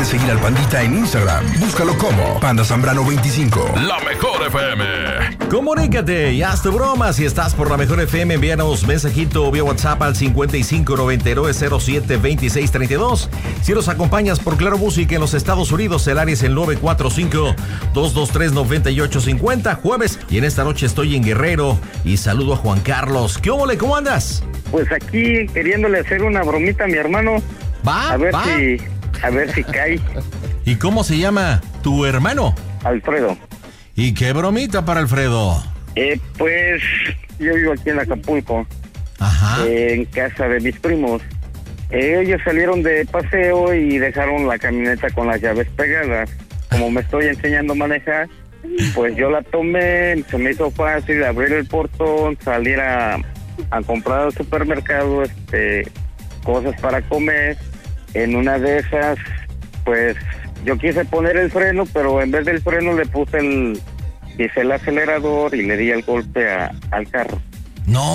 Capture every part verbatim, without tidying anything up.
seguir al Pandita en Instagram. Búscalo como Panda Zambrano veinticinco. La Mejor F M. Comunícate y haz tu broma. Si estás por La Mejor F M, envíanos mensajito vía WhatsApp al cincuenta y cinco noventa y nueve cero siete veintiséis treinta y dos. Si nos acompañas por Claro Música en los Estados Unidos, el área es el nueve cuatro cinco, dos dos tres, nueve ocho cinco cero. Jueves, y en esta noche estoy en Guerrero y saludo a Juan Carlos. ¿Qué óvole? ¿Cómo andas? Pues aquí queriéndole hacer una bromita a mi hermano. Va, a ver va. si, a ver si cae. ¿Y cómo se llama tu hermano? Alfredo. ¿Y qué bromita para Alfredo? Eh, pues yo vivo aquí en Acapulco. Ajá. Eh, en casa de mis primos. Eh, ellos salieron de paseo y dejaron la camioneta con las llaves pegadas. Como me estoy enseñando a manejar, pues yo la tomé, se me hizo fácil abrir el portón, salir a, a comprar al supermercado, este, cosas para comer. En una de esas, pues yo quise poner el freno, pero en vez del freno le puse el, hice el acelerador y le di el golpe a, al carro. ¡No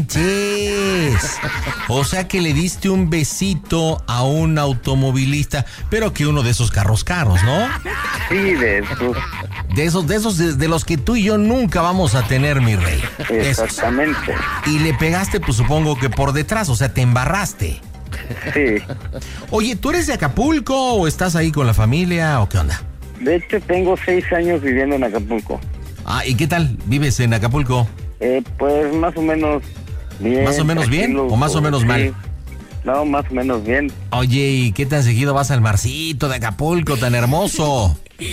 manches! O sea que le diste un besito a un automovilista, pero que uno de esos carros caros, ¿no? Sí, de esos. De esos, de esos, de, de los que tú y yo nunca vamos a tener, mi rey. Exactamente. Esos. Y le pegaste, pues supongo que por detrás, o sea, te embarraste. Sí. Oye, ¿tú eres de Acapulco o estás ahí con la familia o qué onda? De hecho, tengo seis años viviendo en Acapulco. Ah, ¿y qué tal? ¿Vives en Acapulco? Eh, pues más o menos bien. ¿Más o menos bien o más o menos sí. mal? No, más o menos bien. Oye, ¿y qué tan seguido vas al marcito de Acapulco, tan hermoso?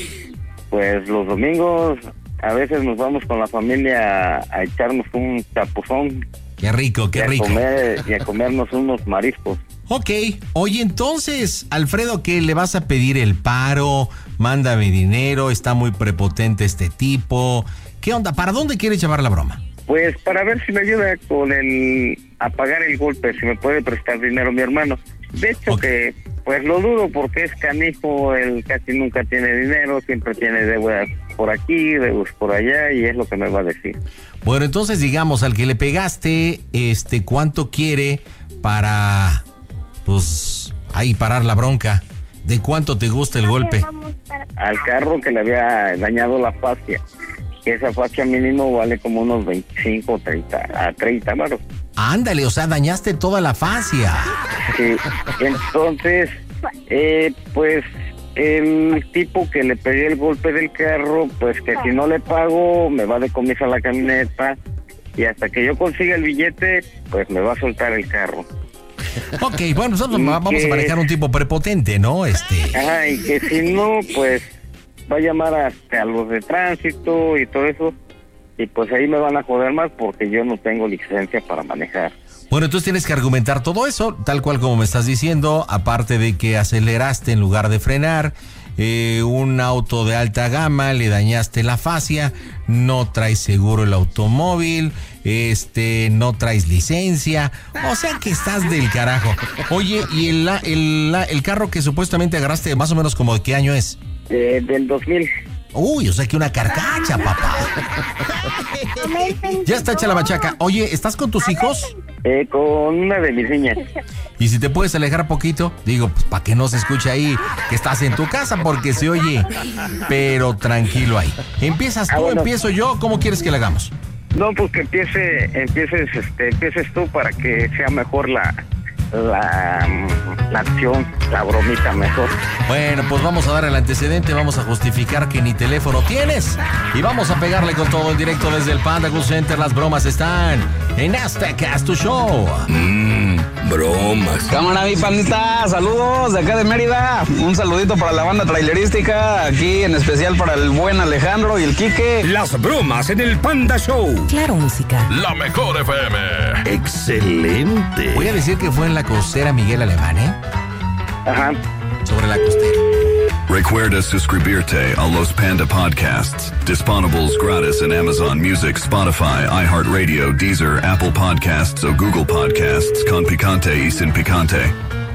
Pues los domingos a veces nos vamos con la familia a, a echarnos un chapuzón. Qué rico, qué y a rico. Comer, y a comernos unos mariscos. Ok, oye, entonces, Alfredo, ¿qué le vas a pedir el paro? Mándame dinero, está muy prepotente este tipo. ¿Qué onda? ¿Para dónde quieres llevar la broma? Pues para ver si me ayuda con el a pagar el golpe, si me puede prestar dinero mi hermano. De hecho okay. que pues lo dudo porque es canijo, él casi nunca tiene dinero, siempre tiene deudas por aquí, deudas por allá y es lo que me va a decir. Bueno, entonces digamos, al que le pegaste, este, ¿cuánto quiere para, pues, ahí parar la bronca? ¿De cuánto te gusta el golpe? Al carro que le había dañado la fascia. Que esa fascia mínimo vale como unos veinticinco o treinta, a treinta baros. Ándale, o sea, dañaste toda la fascia. Sí, entonces, eh, pues, el tipo que le pegué el golpe del carro, pues que si no le pago, me va a decomisar la camioneta, y hasta que yo consiga el billete, pues me va a soltar el carro. Ok, bueno, nosotros vamos que, a manejar un tipo prepotente, ¿no? Este. Ajá, y que si no, pues va a llamar hasta a los de tránsito y todo eso, y pues ahí me van a joder más porque yo no tengo licencia para manejar. Bueno, entonces tienes que argumentar todo eso, tal cual como me estás diciendo, aparte de que aceleraste en lugar de frenar, eh, un auto de alta gama, le dañaste la fascia, no traes seguro el automóvil, este, no traes licencia, o sea que estás del carajo. Oye, ¿y el, el, el carro que supuestamente agarraste más o menos como de qué año es? Eh, del dos mil. Uy, o sea que una carcacha, papá. Ya está hecha la machaca. Oye, ¿estás con tus hijos? Eh, con una de mis niñas. Y si te puedes alejar poquito, digo, pues para que no se escuche ahí que estás en tu casa, porque se oye, pero tranquilo ahí. ¿Empiezas tú, ah, bueno. empiezo yo? ¿Cómo quieres que le hagamos? No, pues que empiece, empieces, este, empieces tú para que sea mejor la... La, la acción, la bromita mejor. Bueno, pues vamos a dar el antecedente, vamos a justificar que ni teléfono tienes y vamos a pegarle con todo en directo desde el Panda Go Center. Las bromas están en Azteca, tu show. Mmm, bromas. Cámara, mi pandita, saludos de acá de Mérida. Un saludito para la banda trailerística, aquí en especial para el buen Alejandro y el Quique. Las bromas en el Panda Show. Claro, música. La Mejor F M. Excelente. Voy a decir que fue en la costera Miguel Alemán, ¿eh? Ajá. Sobre la costera. Recuerda suscribirte a los Panda Podcasts, disponibles gratis en Amazon Music, Spotify, iHeartRadio, Deezer, Apple Podcasts o Google Podcasts con picante y sin picante.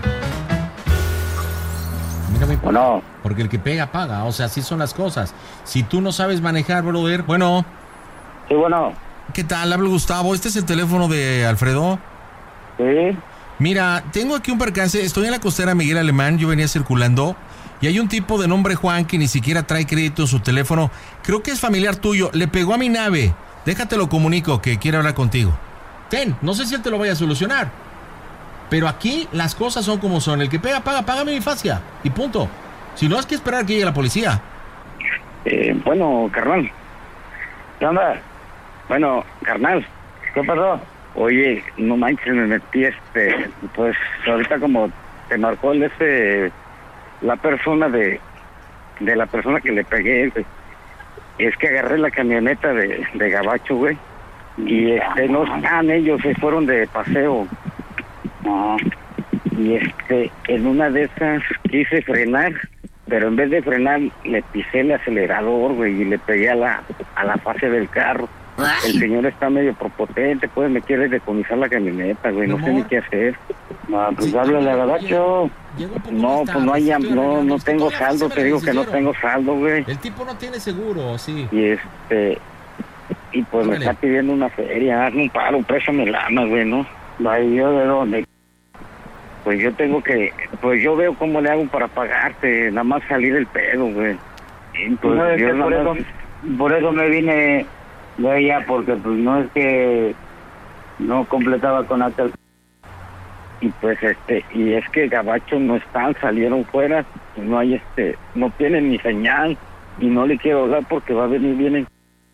Mírame, bueno. Porque el que pega, paga. O sea, así son las cosas. Si tú no sabes manejar, brother, bueno. Sí, bueno. ¿Qué tal? Hablo Gustavo. ¿Este es el teléfono de Alfredo? Sí. Mira, tengo aquí un percance, estoy en la costera Miguel Alemán, yo venía circulando y hay un tipo de nombre Juan que ni siquiera trae crédito en su teléfono, creo que es familiar tuyo, le pegó a mi nave, déjate lo comunico que quiere hablar contigo. Ten, no sé si él te lo vaya a solucionar, pero aquí las cosas son como son, el que pega, paga, págame mi fascia y punto. Si no, es que esperar que llegue la policía. Eh, bueno, carnal. ¿Qué onda? Bueno, carnal. ¿Qué pasó? Oye, no manches, me metí este... Pues ahorita como te marcó el este... La persona de... De la persona que le pegué, güey. Es que agarré la camioneta de, de Gabacho, güey. Y este, no están ellos, se fueron de paseo. No. Y este, en una de esas quise frenar, pero en vez de frenar le pisé el acelerador, güey, y le pegué a la a la fase del carro. El señor está medio propotente, pues me quiere decomisar la camioneta, güey, no sé ni qué hacer. No, pues háblale a Gabacho. No, pues no hay, no, no tengo saldo, te digo que no tengo saldo, güey. El tipo no tiene seguro, sí. Y este, y pues me está pidiendo una feria, hazme un paro, préstame lana, güey, ¿no? Ay, ¿yo de dónde? Pues yo tengo que, pues yo veo cómo le hago para pagarte, nada más salir del pedo, güey. Pues no, es yo que por, nada eso, más... por eso me vine de allá, porque pues no es que no completaba con aquel... Y pues este, y es que Gabacho no están, salieron fuera, no hay este, no tienen ni señal, y no le quiero dar porque va a venir bien en...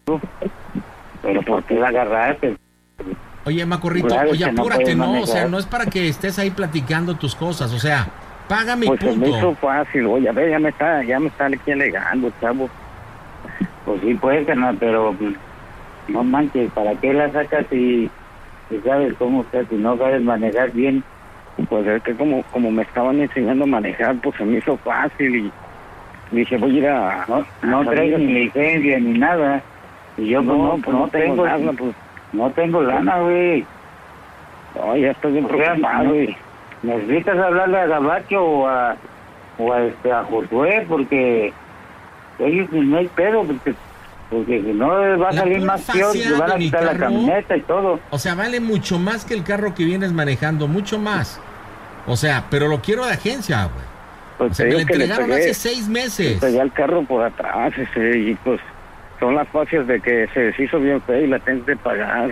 Pero ¿por qué la agarraste? Oye, Macorrito, Claro, oye, que no apúrate, puede no, o manejar. sea, no es para que estés ahí platicando tus cosas, o sea, págame y Pues se me hizo punto. fácil, oye, a ver, ya me está, ya me está aquí alegando, chavo. Pues sí, pues, carnal, pero pues, no manches, ¿para qué la sacas si, si sabes cómo está, si no sabes manejar bien? Pues es que como, como me estaban enseñando a manejar, pues se me hizo fácil y dije, voy a ir a... No, no a traes salir. ni licencia ni nada. Y yo pues, No, no, pues no, no tengo tengo nada, pues. no tengo lana, güey. No, ya estoy bien O sea, preocupado, no- güey. necesitas hablarle a Gabacho o a, o a, este, a Josué, porque ellos pues, no hay pedo, porque, porque si no va a La salir pura más peor, fascia le van de a mi quitar la carro. camioneta y todo. O sea, vale mucho más que el carro que vienes manejando, mucho más. O sea, pero lo quiero de agencia, güey. Pues O sea, te me lo digo que le entregaron pegué, hace seis meses. le pegué al carro por atrás, ese, y pues son las fases de que se deshizo bien feo y la tengo que pagar.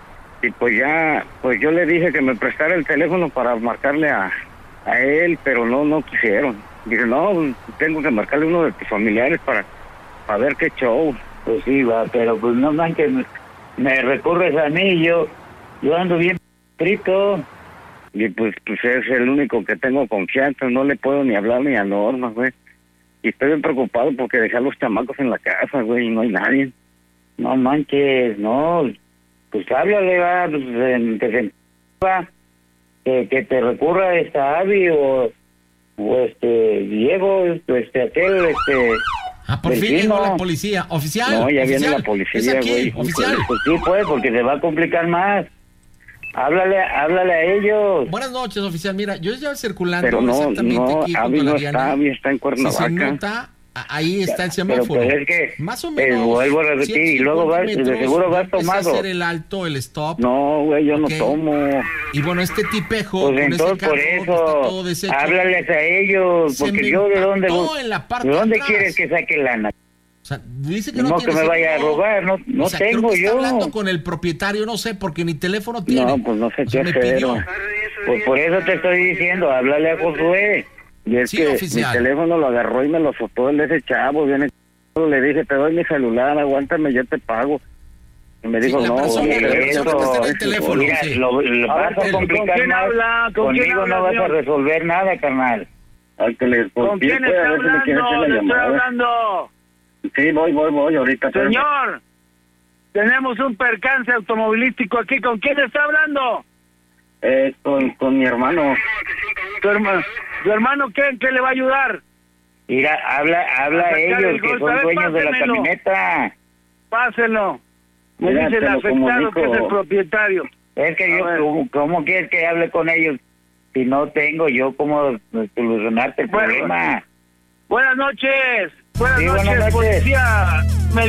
Y pues ya, pues yo le dije que me prestara el teléfono para marcarle a, a él, pero no, no quisieron. Dije, no, tengo que marcarle a uno de tus familiares para, para ver qué show. Pues sí, va, pero pues no manches, me, me recurres a mí y yo, yo ando bien frito. Y pues, pues es el único que tengo confianza, no le puedo ni hablar ni a Norma, güey. Y estoy bien preocupado porque dejé a los chamacos en la casa, güey, y no hay nadie. No manches, no, pues háblale, va, pues, en- que se va, que, que te recurra a esta Abby o, o este Diego, este aquel, este... Ah, por fin vecino. llegó la policía. Oficial. No, ya viene oficial, la policía, es aquí, güey. oficial. Pues sí, pues, porque se va a complicar más. Háblale, háblale a ellos. Buenas noches, oficial. Mira, yo ya circulando Pero no, exactamente no, aquí junto Abby a la no Diana. está, Abby está en Si Cuernavaca. se nota, a- ahí está el Pero semáforo. pues es que, Más o eh, menos. vuelvo a repetir, ciento y luego cincuenta vas, de metros, seguro ya vas empecé tomado. a hacer el alto, el stop. No, güey, yo Ok. no tomo. Y bueno, este tipejo, Pues con entonces ese carro por que está todo eso, deshecho, háblales a ellos, se porque me yo de dónde, impactó en la parte ¿de dónde de atrás. quieres que saque lana? O sea, dice que No, no, que tiene me vaya a seguro. robar, no, no O sea, creo tengo que está yo. hablando con el propietario, no sé, porque ni teléfono tiene. No, pues no sé O qué sea, me hacer, pidió. güey. Pues por eso te estoy diciendo, háblale a Josué. Y es Sí, que oficial. mi teléfono lo agarró y me lo soltó el ese chavo, viene. Le dije, te doy mi celular, aguántame, yo te pago. Y me Sí, dijo, la no, persona- güey, la persona eso- que está en el teléfono, Mira, sí. lo, lo A ver, vas a ¿con- con complicar quién más. habla? ¿Con quién Conmigo habla, no vas a señor? resolver nada, carnal. Al que le ¿Con conté, quién pues, está a ver si me quiere hacer hablando? la Le estoy llamada. hablando. Sí, voy, voy, voy, ahorita. espérame. Señor, tenemos un percance automovilístico aquí. ¿Con quién está hablando? Eh, con, con mi hermano. ¿Tu hermano, ¿Tu hermano qué, qué le va a ayudar? Mira, habla, habla a A sacar ellos, el que golpe. son A ver, dueños de la pásenmelo. camioneta. Pásenlo. Me Mira, dice el te lo afectado comunico. que es el propietario. Es que A yo, ver. ¿cómo, cómo quieres que hable con ellos? Si no tengo yo cómo solucionarte el Bueno. problema. Buenas noches. Buenas Sí, noches, buenas noches. policía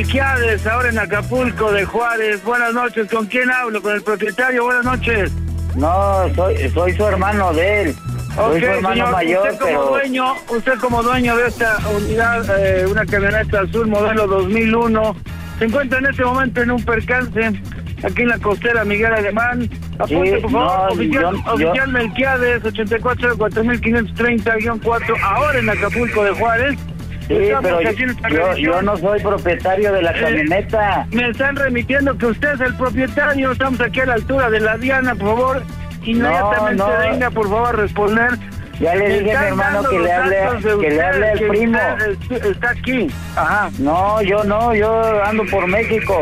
Melquiades, ahora en Acapulco de Juárez. Buenas noches. ¿Con quién hablo? ¿Con el propietario? Buenas noches. No, soy, soy su hermano de él. Soy Ok, su hermano señor, mayor, usted como pero... dueño, usted como dueño de esta unidad, eh, una camioneta azul modelo dos mil uno, se encuentra en este momento en un percance aquí en la costera Miguel Alemán. Apunte, Sí, por favor, no, oficial, yo- oficial yo- Melquiades, ochenta y cuatro, cuatro mil quinientos treinta guión cuatro, ahora en Acapulco de Juárez. Sí, Estamos pero aquí en esta yo, revisión. yo no soy propietario de la Eh, camioneta. Me están remitiendo que usted es el propietario. Estamos aquí a la altura de la Diana, por favor. Inmediatamente No, no. venga, por favor, a responder. Ya le Me dije a mi están hermano dando que los le hable, datos de que le usted, hable al que primo. usted est- está aquí. Ajá. No, yo no, yo ando por México.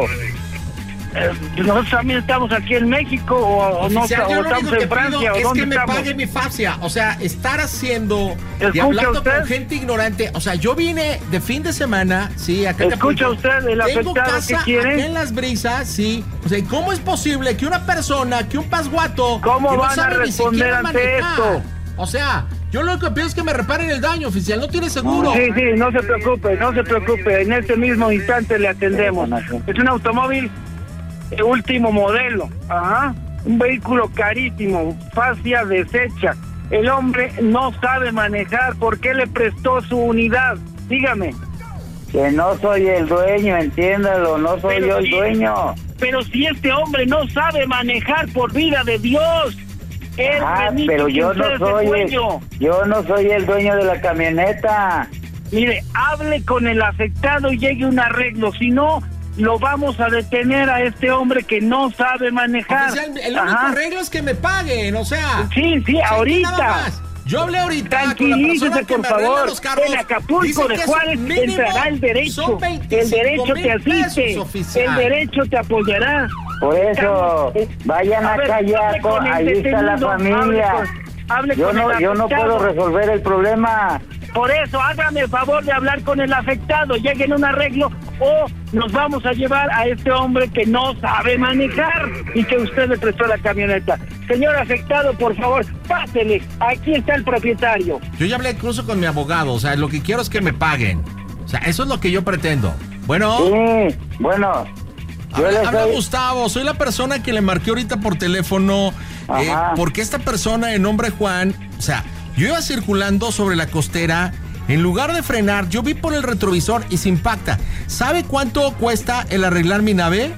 Eh, nosotros también estamos aquí en México o, o no Oficial, o yo lo estamos único que en Francia pido o es dónde que me estamos. pague mi fascia. O sea, estar haciendo y ¿Escucha hablando usted? con gente ignorante. O sea, yo vine de fin de semana, sí, acá en ¿Escucha Acapulco. usted el Tengo afectado casa que quiere? acá en Las Brisas, sí. O sea, ¿cómo es posible que una persona, que un pasguato, ¿Cómo que no van a sabe ni responder siquiera ante manejar? esto? O sea, yo lo que pido es que me reparen el daño, oficial. No tiene seguro. Sí, sí, no se preocupe, no se preocupe. En este mismo instante le atendemos. Es un automóvil de último modelo. Ajá. Un vehículo carísimo, fascia deshecha. El hombre no sabe manejar. ¿Por qué le prestó su unidad? Dígame. Que no soy el dueño, entiéndalo, no soy Pero yo el sí. dueño. Pero si este hombre no sabe manejar, por vida de Dios, él Ah, permite pero que yo usted no es el soy el, dueño. yo no soy el dueño de la camioneta. Mire, hable con el afectado y llegue a un arreglo. Si no, lo vamos a detener a este hombre que no sabe manejar. Oficial, el único Ajá. arreglo es que me paguen, o sea. Sí, sí, nada ahorita. más. Yo hablé ahorita con la Tranquilícese, persona que por me arregla favor. los carros. En Acapulco Dicen de que Juárez es mínimo, entrará el derecho. son El veinticinco derecho te mil asiste. pesos, oficial. El derecho te apoyará. Por eso, Estamos- vayan A a ver, Cayaco, hable con el ahí está la detenido, hable familia. con- hable Yo con no, el yo no afectado. puedo resolver el problema. Por eso, hágame el favor de hablar con el afectado, lleguen a un arreglo o nos vamos a llevar a este hombre que no sabe manejar y que usted le prestó la camioneta. Señor afectado, por favor, pásele, aquí está el propietario. Yo ya hablé incluso con mi abogado, o sea, lo que quiero es que me paguen. O sea, eso es lo que yo pretendo. Bueno, Sí, bueno, yo habla, le habla soy... Gustavo, soy la persona que le marqué ahorita por teléfono, eh, Ajá. porque esta persona de nombre Juan, o sea, yo iba circulando sobre la costera, en lugar de frenar, yo vi por el retrovisor y se impacta. ¿Sabe cuánto cuesta el arreglar mi nave?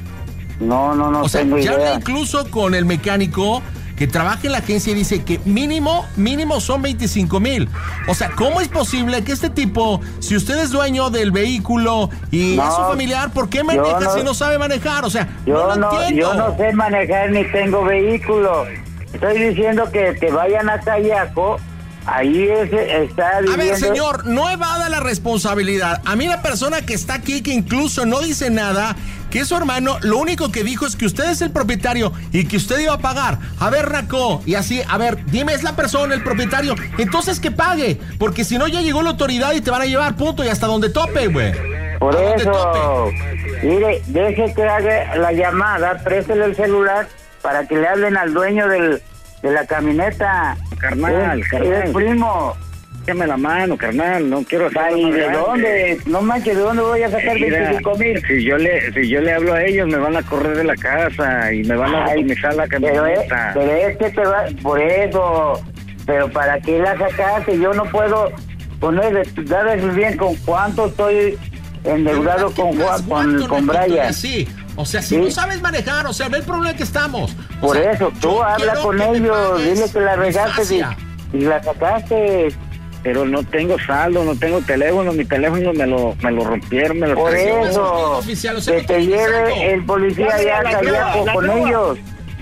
No, no, no O sea, tengo ya hablé idea. incluso con el mecánico que trabaja en la agencia y dice que mínimo, mínimo son veinticinco mil. O sea, ¿cómo es posible que este tipo, si usted es dueño del vehículo y No, es su familiar, ¿por qué maneja no- si no sabe manejar? O sea, no Yo lo no, entiendo. yo no sé manejar ni tengo vehículo. Estoy diciendo que, que vayan a Cayaco, ahí es, está A viviendo... ver, señor, no evada la responsabilidad. A mí la persona que está aquí, que incluso no dice nada, que es su hermano, lo único que dijo es que usted es el propietario y que usted iba a pagar. A ver, Naco, y así, a ver, dime, es la persona, el propietario. Entonces que pague, porque si no ya llegó la autoridad y te van a llevar, punto, y hasta donde tope, güey. Por A donde eso, tope. mire, deje que haga la llamada, préstele el celular para que le hablen al dueño del, de la camioneta. Carnal, Es- carnal. es primo. Déjame la mano, carnal, no quiero hacer Ay, más ¿de grande. dónde? No manches, ¿de dónde voy a sacar Mira, veinticinco mil? si yo le si yo le hablo a ellos me van a correr de la casa y me van a Ay, decomisar la pero es, camioneta. pero es que te va, por eso, pero ¿para qué la sacaste? Yo no puedo poner, ¿sabes bien con cuánto estoy endeudado con Juan, con, con Brian? Sí, o sea, si Sí. no sabes manejar, o sea, ve el problema que estamos. O Por sea, eso, tú yo habla quiero con que me ellos, pagues dile que la mi regaste y, fascia. y la sacaste. Pero no tengo saldo, no tengo teléfono, mi teléfono me lo me lo rompieron, me lo Por trajeron. eso, oficial, o sea, que no te estoy lleve diciendo. el policía Dale, ya a la grúa, Cayaco la con grúa. ellos.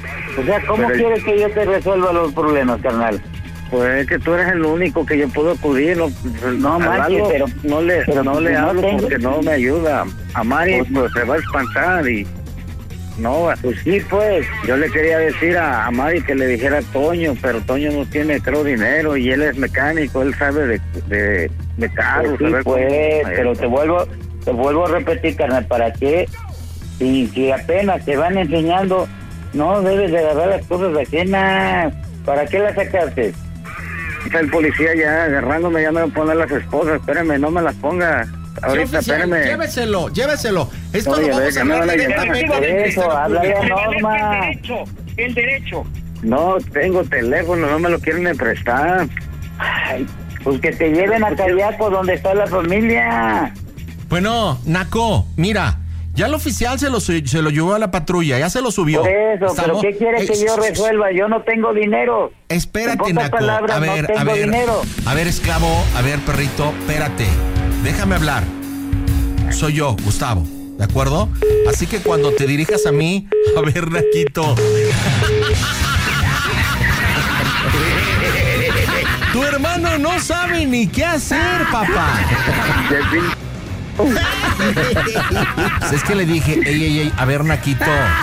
O sea, ¿cómo Pero- quieres que yo te resuelva los problemas, carnal? Pues es que tú eres el único que yo puedo acudir, no, No al manches, algo, pero- no le pero no pues le si no hablo tengo- porque no me ayuda. A Mari Pues- pues se va a espantar y no, Pues sí, pues. yo le quería decir a, a Mari que le dijera a Toño, pero Toño no tiene, creo, dinero y él es mecánico, él sabe de, de, de carros. Pues sí, sabe cómo- pues, pero te vuelvo, te vuelvo a repetir, carnal, ¿para qué? Si, si apenas te van enseñando, no debes de agarrar las cosas ajenas. ¿Para qué las sacaste? Está el policía ya agarrándome, ya me va a poner las esposas, espérame, no me las ponga. Sí, Ahorita, oficial, espérame. lléveselo, lléveselo. Esto Oye, lo ve vamos que a me hablar van a directamente llamar. del Por eso, Ministerio habla Público. ya, no. Prevalezca Norma. el derecho, el derecho. No tengo teléfono, no me lo quieren prestar. Ay, pues que te lleven a Cariaco, donde está la familia. Bueno, Naco, mira, ya el oficial se lo, se lo llevó a la patrulla, ya se lo subió. Por eso, Estamos... ¿pero qué quiere que yo resuelva? Yo no tengo dinero. Espérate, Naco. Palabras, a ver, no tengo a ver, dinero. a ver, esclavo, a ver, perrito, espérate. Déjame hablar. Soy yo, Gustavo, ¿de acuerdo? Así que cuando te dirijas a mí, a ver, Naquito. Tu hermano no sabe ni qué hacer, papá. Es que le dije, ey, ey, ey, a ver, Naquito.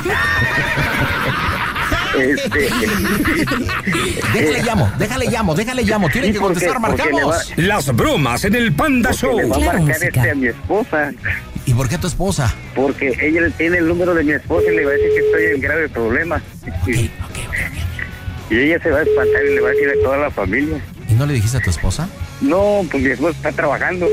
Este... Déjale llamo, déjale llamo, déjale llamo. Tiene que contestar, marcamos. Va... Las bromas en el Panda Show. Le va a Claro, marcar música. este a mi esposa. ¿Y por qué a tu esposa? Porque ella tiene el número de mi esposa y le va a decir que estoy en grave problema. Ok, Y, ok, ok, ok. y ella se va a espantar y le va a decir a toda la familia. ¿Y no le dijiste a tu esposa? No, pues mi esposa está trabajando.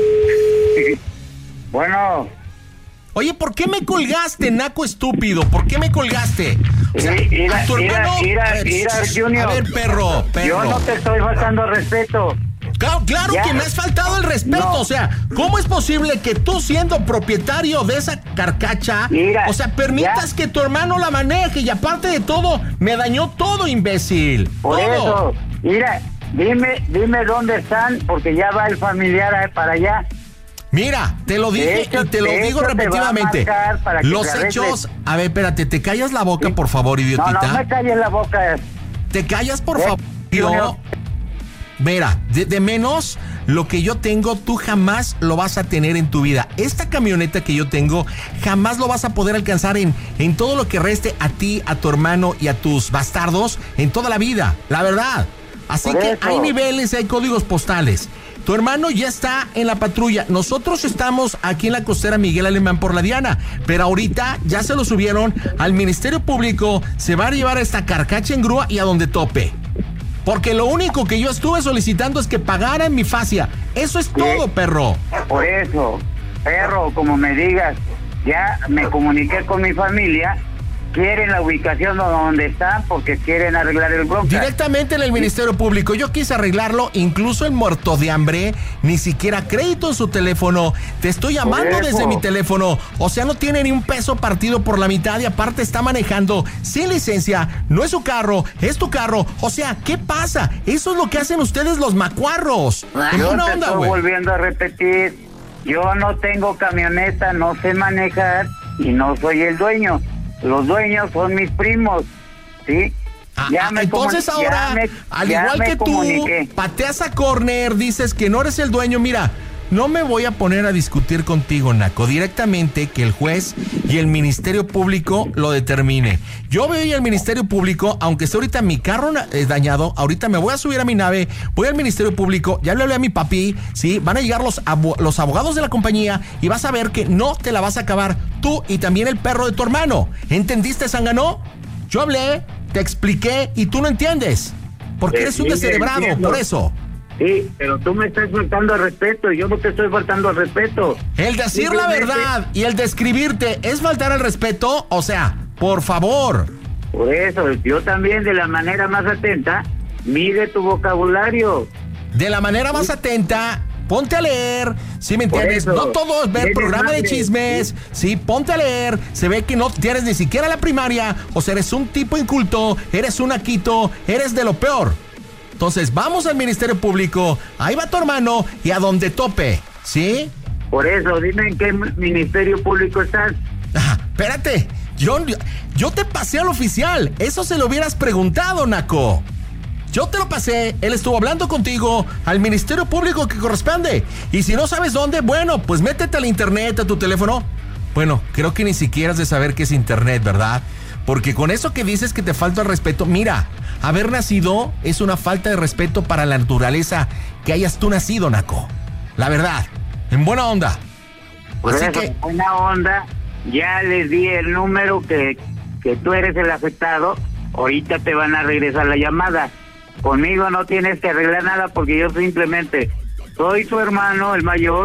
Bueno, Oye, ¿por qué me colgaste, Naco estúpido? ¿Por qué me colgaste? O sea, Sí, mira, a tu mira, hermano... mira, eh, mira, Junior. A ver, perro, perro. yo no te estoy faltando respeto. Claro, claro Ya. que me has faltado el respeto. No. O sea, ¿cómo es posible que tú, siendo propietario de esa carcacha, Mira, o sea, permitas ya. que tu hermano la maneje? Y aparte de todo, me dañó todo, imbécil. Por todo. eso, mira, dime, dime dónde están, porque ya va el familiar a- para allá. Mira, te lo dije De hecho- y te lo de digo hecho te va a repetidamente. marcar para que Los te arregles. hechos... A ver, espérate, ¿te callas la boca, por favor, No, idiotita? no me calles la boca. ¿Te callas, por Eh, favor? Junior. Mira, de, de menos lo que yo tengo, tú jamás lo vas a tener en tu vida. Esta camioneta que yo tengo, jamás lo vas a poder alcanzar en, en todo lo que reste a ti, a tu hermano y a tus bastardos en toda la vida. La verdad. Así Por que eso. hay niveles, hay códigos postales. Tu hermano ya está en la patrulla. Nosotros estamos aquí en la costera Miguel Alemán por la Diana. Pero ahorita ya se lo subieron al Ministerio Público. Se va a llevar a esta carcacha en grúa y a donde tope. Porque lo único que yo estuve solicitando es que pagaran mi fascia. Eso es todo, perro. Por eso, perro, como me digas, ya me comuniqué con mi familia. Quieren la ubicación donde están porque quieren arreglar el bronca. Directamente en el Ministerio Público. Yo quise arreglarlo, incluso el muerto de hambre, ni siquiera crédito en su teléfono. Te estoy llamando Por eso. desde mi teléfono. O sea, no tiene ni un peso partido por la mitad y aparte está manejando sin licencia. No es su carro, es tu carro. O sea, ¿qué pasa? Eso es lo que hacen ustedes los macuarros. En Yo buena te onda, estoy güey. volviendo a repetir. Yo no tengo camioneta, no sé manejar y no soy el dueño. Los dueños son mis primos, ¿sí? Ah, Ya ah, me entonces comuni- ya ahora, me- al ya igual me que tú, comuniqué. pateas a corner, dices que no eres el dueño. Mira, no me voy a poner a discutir contigo, Naco. Directamente que el juez y el Ministerio Público lo determine. Yo voy al Ministerio Público, aunque esté ahorita mi carro na- eh, dañado, ahorita me voy a subir a mi nave, voy al Ministerio Público, ya le hablé a mi papi, ¿sí? Van a llegar los, abo- los abogados de la compañía y vas a ver que no te la vas a acabar tú y también el perro de tu hermano. ¿Entendiste, Zángano? Yo hablé, te expliqué y tú no entiendes. Porque Eh, eres un sí, descerebrado, entiendo. por eso. Sí, pero tú me estás faltando al respeto y yo no te estoy faltando al respeto. El decir la Simplemente- verdad y el describirte es faltar al respeto, o sea, por favor. Por eso, yo también de la manera más atenta, mide tu vocabulario. De la manera más atenta, ponte a leer, ¿sí me Por entiendes? eso, No todo es ver eres programa de madre, chismes, sí, ponte a leer, se ve que no tienes ni siquiera la primaria, o sea, eres un tipo inculto, eres un aquito, eres de lo peor. Entonces, vamos al Ministerio Público, ahí va tu hermano y a donde tope, ¿sí? Por eso, dime en qué ministerio público estás. Ah, espérate, yo, yo te pasé al oficial, eso se lo hubieras preguntado, Naco. Yo te lo pasé, él estuvo hablando contigo al Ministerio Público que corresponde. Y si no sabes dónde, bueno, pues métete al internet, a tu teléfono. Bueno, creo que ni siquiera has de saber qué es internet, ¿verdad? Porque con eso que dices que te falta el respeto, mira, haber nacido es una falta de respeto para la naturaleza que hayas tú nacido, Naco. La verdad, en buena onda. Por Así eso, que, buena onda, ya les di el número que, que tú eres el afectado, ahorita te van a regresar la llamada. Conmigo no tienes que arreglar nada porque yo simplemente soy tu hermano, el mayor,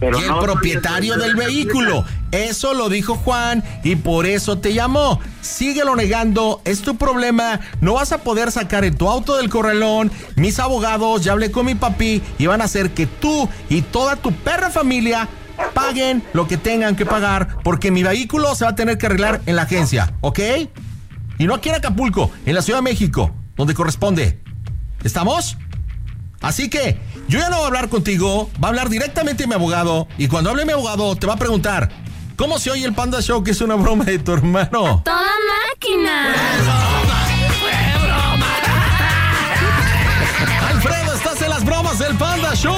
Pero y el no, propietario no, del vehículo. Eso lo dijo Juan y por eso te llamó. Síguelo negando, es tu problema. No vas a poder sacar en tu auto del corralón. Mis abogados, ya hablé con mi papi y van a hacer que tú y toda tu perra familia paguen lo que tengan que pagar porque mi vehículo se va a tener que arreglar en la agencia, ¿ok? Y no aquí en Acapulco, en la Ciudad de México, donde corresponde. ¿Estamos? Así que yo ya no voy a hablar contigo, va a hablar directamente mi abogado y cuando hable mi abogado te va a preguntar ¿cómo se oye el Panda Show que es una broma de tu hermano? ¡Toda máquina! Alfredo, estás en las bromas del Panda Show.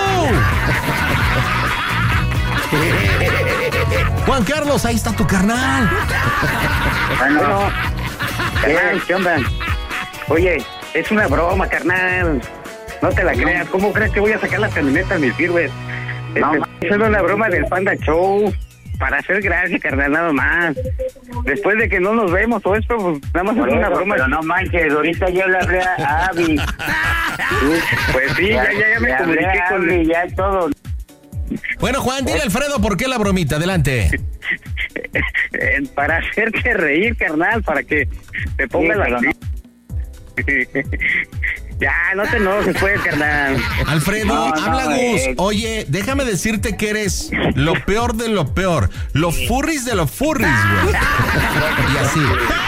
Juan Carlos, ahí está tu carnal. Bueno, carnal, ¿qué onda? Oye, es una broma, carnal. No te la creas. ¿Cómo crees que voy a sacar las camionetas, mis sirves? No, este, es una broma del Panda Show. Para hacer gracia, carnal, nada más. Después de que no nos vemos o esto, pues nada más es una broma. Pero no manches, ahorita yo le hablé a Abby. Pues sí, ya, ya, ya me le comuniqué hablé a con Abby, ya todo. Bueno, Juan, dile a Alfredo por qué la bromita, adelante. Para hacerte reír, carnal, para que te ponga Sí, la... pero Ya, no te enojes, pues, carnal. Alfredo, No, no, habla Gus. eh. Oye, déjame decirte que eres lo peor de lo peor. Los furries de los furries, güey. Y así.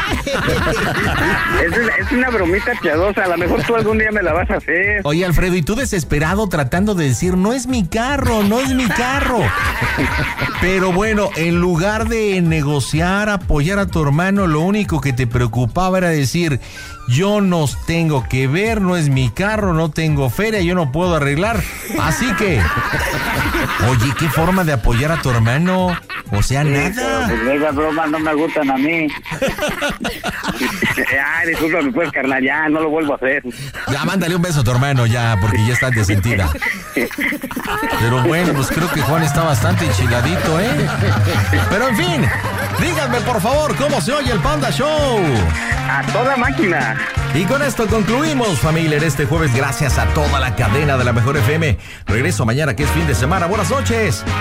Es, una- es una bromita piadosa. A lo mejor tú algún día me la vas a hacer. Oye, Alfredo, y tú desesperado tratando de decir, no es mi carro, no es mi carro. Pero bueno, en lugar de negociar, apoyar a tu hermano, lo único que te preocupaba era decir, yo nos tengo que ver, no es mi carro, no tengo feria, yo no puedo arreglar. Así que, oye, qué forma de apoyar a tu hermano. O sea, nada. Pues esas bromas no me gustan a mí. Ay, discúlpame, pues, carnal, ya, no lo vuelvo a hacer. Ya, mándale un beso a tu hermano, ya, porque ya está desentida. Pero bueno, pues creo que Juan está bastante enchiladito, ¿eh? Pero en fin, díganme por favor cómo se oye el Panda Show. A toda máquina. Y con esto concluimos, familia, en este jueves, gracias a toda la cadena de la Mejor F M. Regreso mañana, que es fin de semana. Buenas noches.